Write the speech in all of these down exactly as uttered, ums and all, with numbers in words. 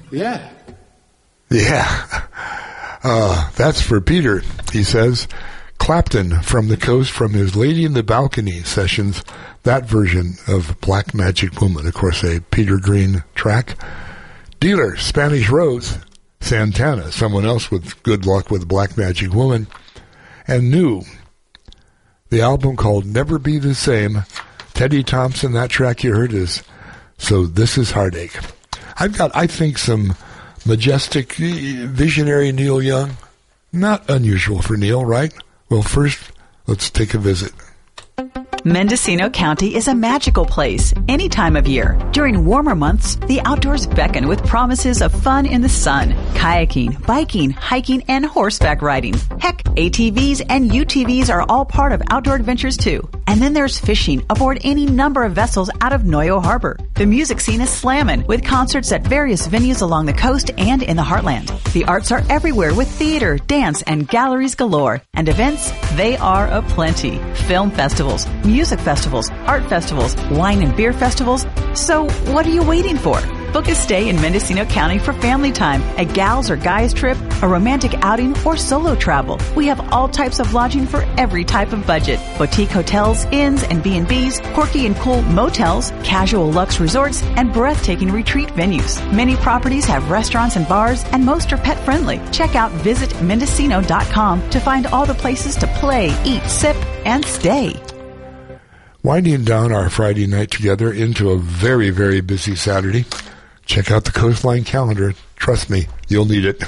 Yeah. Yeah. Uh, that's for Peter, he says. Clapton from the Coast from his Lady in the Balcony sessions, that version of Black Magic Woman, of course, a Peter Green track. Dealer, Spanish Rose, Santana, someone else with good luck with Black Magic Woman. And New, the album called Never Be the Same. Teddy Thompson, that track you heard is So This Is Heartache. I've got, I think, some majestic, visionary Neil Young. Not unusual for Neil, right? Well, first, let's take a visit. Mendocino County is a magical place any time of year. During warmer months, the outdoors beckon with promises of fun in the sun. Kayaking, biking, hiking, and horseback riding. Heck, A T Vs and U T Vs are all part of outdoor adventures too. And then there's fishing aboard any number of vessels out of Noyo Harbor. The music scene is slammin' with concerts at various venues along the coast and in the heartland. The arts are everywhere with theater, dance, and galleries galore. And events, they are aplenty. Film festivals, music festivals, art festivals, wine and beer festivals. So what are you waiting for? Book a stay in Mendocino County for family time, a gals or guys trip, a romantic outing, or solo travel. We have all types of lodging for every type of budget. Boutique hotels, inns and B and B's, quirky and cool motels, casual luxe resorts, and breathtaking retreat venues. Many properties have restaurants and bars, and most are pet friendly. Check out visit mendocino dot com to find all the places to play, eat, sip, and stay. Winding down our Friday night together into a very, very busy Saturday. Check out the Coastline calendar. Trust me, you'll need it.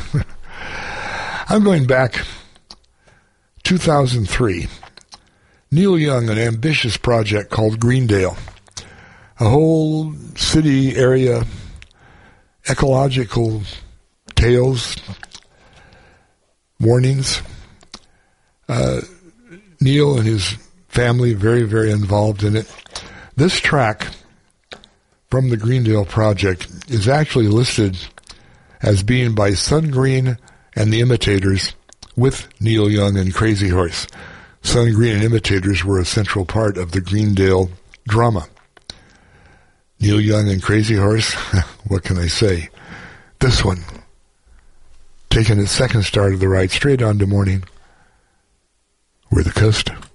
I'm going back two thousand three. Neil Young, an ambitious project called Greendale. A whole city area, ecological tales, warnings. Uh, Neil and his family very, very involved in it. This track from the Greendale Project is actually listed as being by Sun Green and the Imitators with Neil Young and Crazy Horse. Sun Green and Imitators were a central part of the Greendale drama. Neil Young and Crazy Horse, what can I say? This one, taking its second start of the ride straight on to morning. We're the coast.